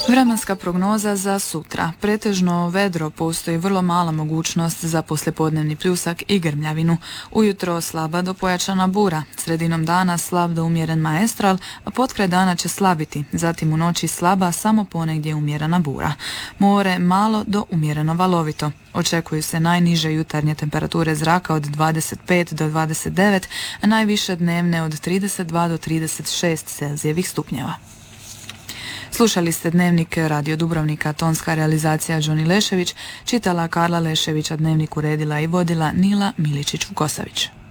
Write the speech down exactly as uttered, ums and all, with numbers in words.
Vremenska prognoza za sutra. Pretežno vedro, postoji vrlo mala mogućnost za poslijepodnevni pljusak i grmljavinu. Ujutro slaba do pojačana bura, sredinom dana slab do umjeren maestral, a potkraj dana će slabiti, zatim u noći slaba samo ponegdje umjerena bura. More malo do umjereno valovito. Očekuju se najniže jutarnje temperature zraka od dvadeset pet do dvadeset devet, a najviše dnevne od trideset dva do trideset šest Celzijevih stupnjeva. Slušali ste dnevnik Radio Dubrovnika, tonska realizacija Đoni Lešević, čitala Karla Lešević, a dnevnik uredila i vodila Nila Miličić-Vukosavić.